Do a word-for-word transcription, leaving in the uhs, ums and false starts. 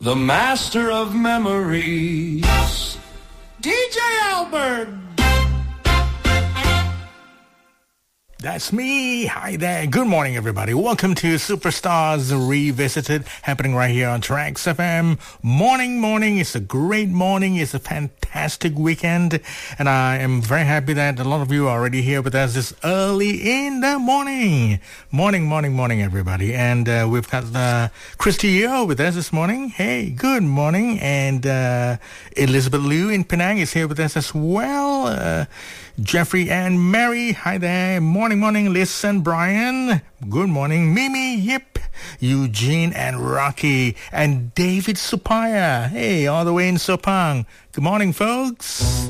the master of memories, D J Albert. That's me. Hi there. Good morning, everybody. Welcome to Superstars Revisited, happening right here on Tracks F M. Morning, morning. It's a great morning. It's a fantastic weekend. And I am very happy that a lot of you are already here with us this early in the morning. Morning, morning, morning, everybody. And uh, we've got uh, Christy Yeo with us this morning. Hey, good morning. And uh, Elizabeth Liu in Penang is here with us as well. Uh, Jeffrey and Mary, hi there. Morning, morning, Liz and Brian. Good morning, Mimi, Yip, Eugene and Rocky, and David Supaya. Hey, all the way in Sepang. Good morning, folks.